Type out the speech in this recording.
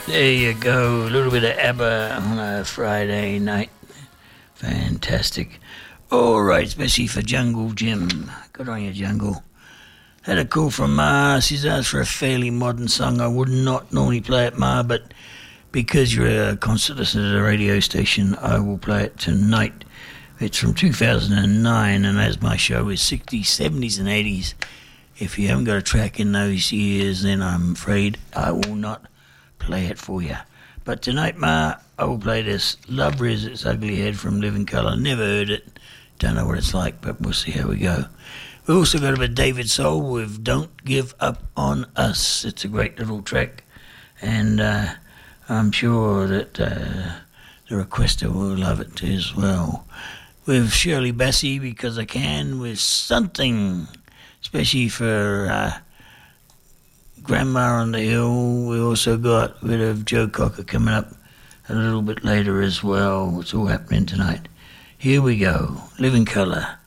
There you go, a little bit of ABBA on a Friday night. Fantastic. All right, especially for Jungle Jim. Good on you, Jungle. Had a call from Ma. She's asked for a fairly modern song. I would not normally play it, Ma, but because you're a constant listener to the radio station, I will play it tonight. It's from 2009, and as my show is 60s, 70s, and 80s, if you haven't got a track in those years, then I'm afraid I will not play it for you. But tonight, Ma, I will play this Love Riz Its Ugly Head from Living Colour. Never heard it, don't know what it's like, but we'll see how we go. We've also got a bit of David Soul with Don't Give Up On Us. It's a great little track, and I'm sure that the requester will love it as well. With Shirley Bassey, Because I Can, with Something, especially for Grandma on the Hill. We also got a bit of Joe Cocker coming up a little bit later as well. It's all happening tonight. Here we go. Living Colour.